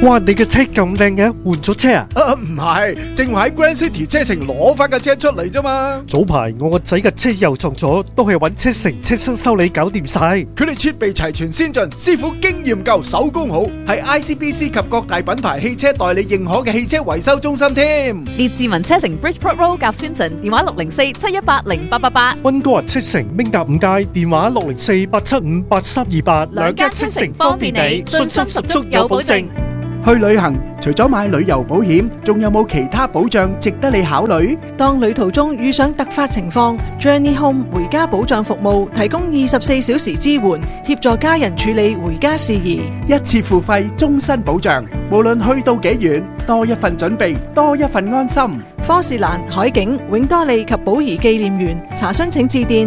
哇！你嘅車咁靚嘅，換咗車啊？ 唔係，正話喺 Grand City 車城攞翻架車出嚟啫嘛。 早排我個仔嘅車又撞咗，都係揾車城車身修理搞掂晒。 佢哋設備齊全先進，師傅經驗夠，手工好，係 ICBC 及各大品牌汽車代理認可嘅汽車維修中心添。 列治文車城 Bridgeport Road 夾 Simpson， 電話604-718-0888。 溫哥華車城明達5街，電話604-875-8328。 兩間車城方便你，信心十足有保證。 去旅行除咗買旅遊保險，仲有冇其他保障值得你考慮？ 當旅途中遇上突發情況， Journey Home 回家保障服務提供24小時支援，協助家人處理回家事宜， 一次付費，終身保障。無論去到幾遠，多一份準備，多一份安心。 科士蘭、海景、永多利及寶儀紀念園，查詢請致電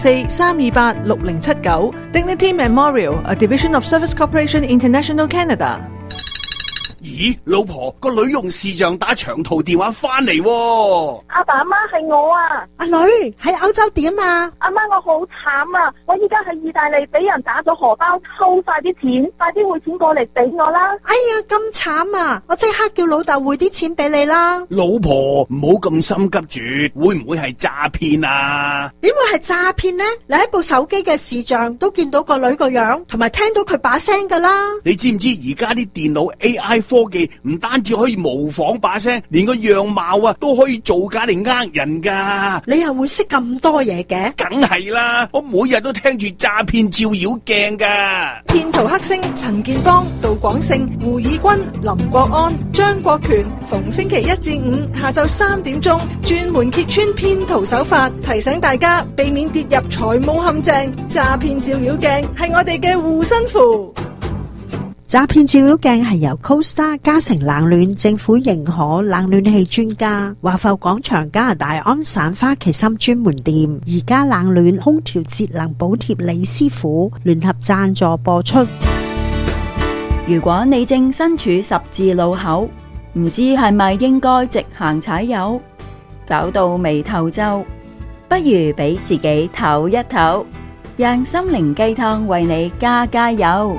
604-328-6079。Dignity Memorial, a division of Service Corporation International Canada。 咦，老婆，個女用視像打長途電話翻嚟喎。 阿爸阿媽係我啊。 阿女喺歐洲點啊？ 阿媽，我好慘啊！我依家喺意大利俾人打咗荷包，抽晒啲錢，快啲匯錢過嚟俾我啦！ 哎呀，咁慘啊！我即刻叫老豆匯啲錢俾你啦。 老婆，唔好咁心急住，會唔會係詐騙啊？ 點會係詐騙呢？你喺部手機嘅視像都見到個女個樣，同埋聽到佢把聲噶啦。 你知唔知而家啲電腦 AI 科技唔單止可以模仿把聲，連個樣貌啊都可以造假嚟呃人噶。 你又會識咁多嘢嘅？ 梗係啦，我每日都聽住詐騙照妖鏡噶。 騙徒黑星陳建邦、杜廣勝、胡以軍、林國安、張國權，逢星期1至5下晝3點鐘，專門揭穿騙徒手法，提醒大家避免跌入財務陷阱。詐騙照妖鏡係我哋嘅護身符。 詐騙照妖鏡係由 CoStar 嘉誠冷暖政府認可冷暖氣專家華埠廣場加拿大安省花旗參專門店宜家冷暖空調節能補貼李師傅聯合贊助播出。 如果你正身處十字路口，唔知係咪應該直行踩油，搞到眉頭皺，不如俾自己唞一唞，讓心靈雞湯為你加加油。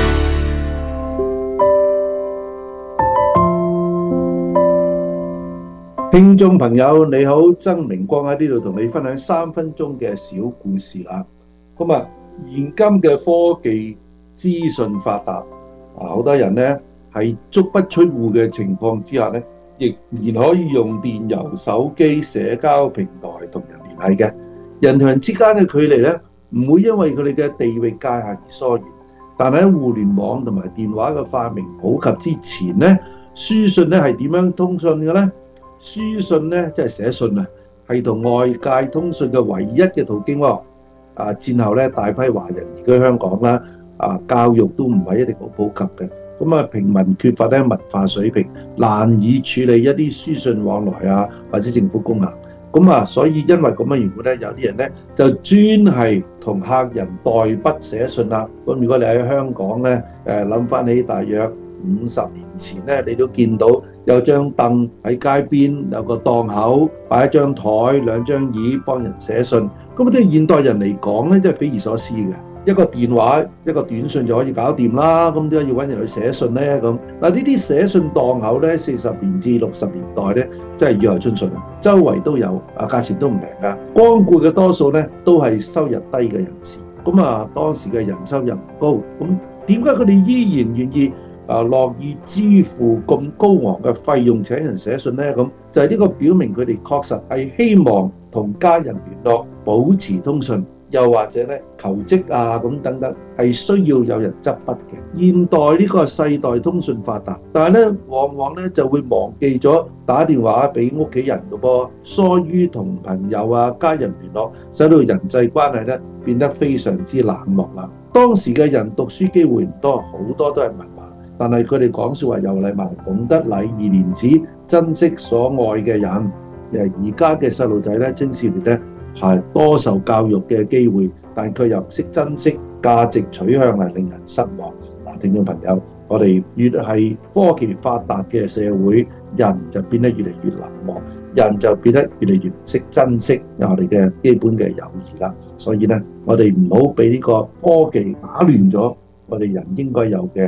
聽眾朋友你好，曾明光喺呢度同你分享3分鐘嘅小故事啦。咁啊，現今嘅科技資訊發達，好多人呢喺足不出戶嘅情況之下呢，仍然可以用電郵、手機、社交平台同人聯繫嘅。人同人之間嘅距離呢，唔會因為佢哋嘅地域界限而疏遠。但係喺互聯網同埋電話嘅發明普及之前呢，書信呢係點樣通訊嘅呢？書信呢，即係寫信啊，係同外界通訊嘅唯一嘅途徑喎。戰後呢，大批華人移居香港啦，教育都唔係一定好普及嘅。咁啊，平民缺乏咧文化水平，難以處理一啲書信往來啊，或者政府公函。咁啊，所以因為咁嘅緣故咧，有啲人咧就專係同客人代筆寫信啦。咁如果你喺香港咧，諗翻起大約50年前咧，你都見到有張凳喺街邊，有個檔口擺一張台、2張椅幫人寫信。咁對現代人嚟講咧，真係匪夷所思嘅。一個電話、一個短信就可以搞掂啦，咁點解要揾人去寫信呢？咁嗱，呢啲寫信檔口咧，40年至60年代咧，真係雨後春筍，周圍都有，價錢都唔平㗎。光顧嘅多數咧都係收入低嘅人士，咁啊當時嘅人收入唔高，咁點解佢哋依然願意樂意支付咁高昂嘅費用請人寫信呢？咁就係呢個表明佢哋確實係希望同家人聯絡，保持通訊。又或者咧求職啊咁等等，係需要有人執筆嘅。現代呢個世代通訊發達，但係咧往往咧就會忘記咗打電話俾屋企人嘅噃，疏於同朋友啊家人聯絡，使到人際關係咧變得非常之冷漠啦。當時嘅人讀書機會唔多，好多都係文盲，但係佢哋講説話有禮貌，懂得禮義廉恥，珍惜所愛嘅人。而家嘅細路仔咧，青少年咧，係多受教育嘅機會，但佢又唔識珍惜，價值取向係令人失望。嗱，聽眾朋友，我哋越係科技發達嘅社會，人就變得越嚟越冷漠，人就變得越嚟越唔識珍惜我哋嘅基本嘅友誼啦。所以咧，我哋唔好俾呢個科技打亂咗我哋人應該有嘅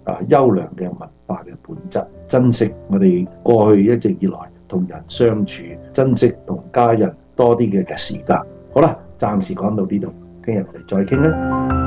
優良嘅文化嘅本質，珍惜我哋過去一直以來同人相處，珍惜同家人多啲嘅時間。好啦，暫時講到呢度，聽日我哋再傾啦。